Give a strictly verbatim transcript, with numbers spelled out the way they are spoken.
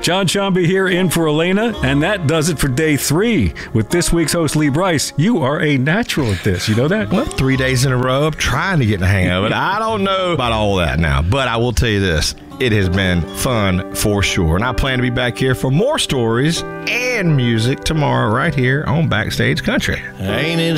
John Shambi here in for Elena, and that does it for day three. With this week's host, Lee Bryce, you are a natural at this. You know that? Well, three days in a row, I'm trying to get the hang of it. I don't know about all that now, but I will tell you this. It has been fun for sure. And I plan to be back here for more stories and music tomorrow right here on Backstage Country. Ain't it